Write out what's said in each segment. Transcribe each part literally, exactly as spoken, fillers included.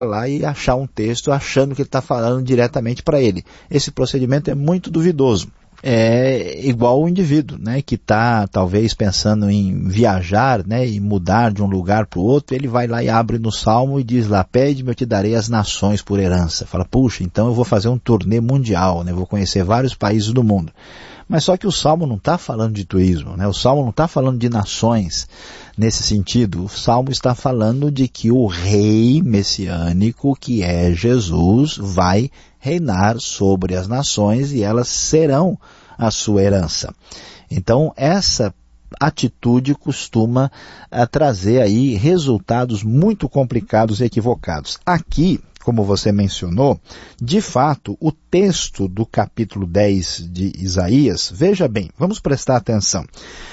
lá e achar um texto achando que ele está falando diretamente para ele. Esse procedimento é muito duvidoso. É igual o indivíduo, né, que está talvez pensando em viajar, né, e mudar de um lugar para o outro. Ele vai lá e abre no Salmo e diz lá: pede-me, eu te darei as nações por herança. Fala: puxa, então eu vou fazer um turnê mundial, né, vou conhecer vários países do mundo. Mas só que o Salmo não está falando de turismo, né? O Salmo não está falando de nações nesse sentido. O Salmo está falando de que o rei messiânico, que é Jesus, vai reinar sobre as nações e elas serão a sua herança. Então, essa atitude costuma uh, trazer aí resultados muito complicados e equivocados. Aqui, como você mencionou, de fato, o texto do capítulo dez de Isaías, veja bem, vamos prestar atenção.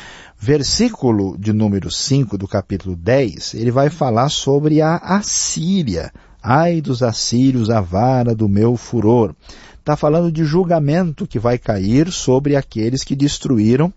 Versículo de número cinco do capítulo dez, ele vai falar sobre a Assíria. Ai dos assírios, a vara do meu furor. Está falando de julgamento que vai cair sobre aqueles que destruíram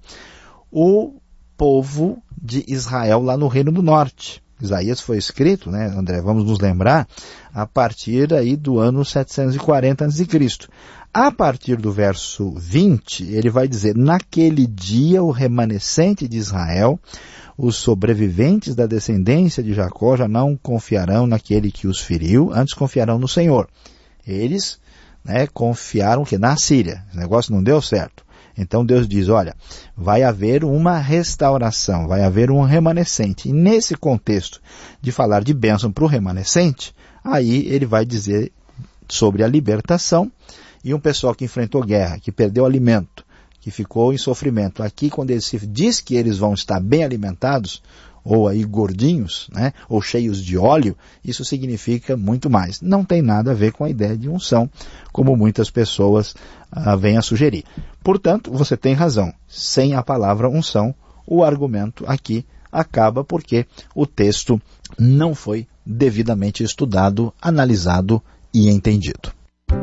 o povo de Israel lá no Reino do Norte. Isaías foi escrito, né, André, vamos nos lembrar, a partir aí do ano setecentos e quarenta antes de Cristo. A partir do verso vinte, ele vai dizer: naquele dia o remanescente de Israel, os sobreviventes da descendência de Jacó já não confiarão naquele que os feriu, antes confiarão no Senhor. Eles, né, confiaram que na Síria, o negócio não deu certo. Então Deus diz: olha, vai haver uma restauração, vai haver um remanescente. E nesse contexto de falar de bênção para o remanescente, aí ele vai dizer sobre a libertação e um pessoal que enfrentou guerra, que perdeu alimento, que ficou em sofrimento. Aqui, quando ele se diz que eles vão estar bem alimentados, ou aí gordinhos, né, ou cheios de óleo, isso significa muito mais. Não tem nada a ver com a ideia de unção, como muitas pessoas ah, vêm a sugerir. Portanto, você tem razão. Sem a palavra unção, o argumento aqui acaba porque o texto não foi devidamente estudado, analisado e entendido.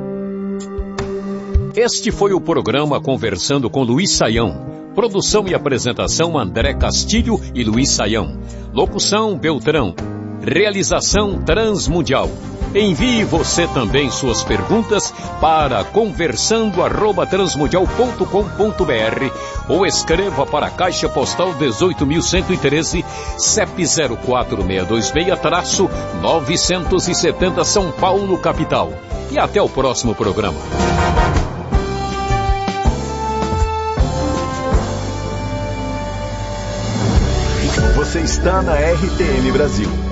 Este foi o programa Conversando com Luiz Saião. Produção e apresentação André Castilho e Luiz Saião. Locução Beltrão. Realização Transmundial. Envie você também suas perguntas para conversando arroba transmundial ponto com ponto br ou escreva para a Caixa Postal dezoito mil cento e treze, C E P zero quatro seis dois seis, novecentos e setenta São Paulo, capital. E até o próximo programa. Você está na R T M Brasil.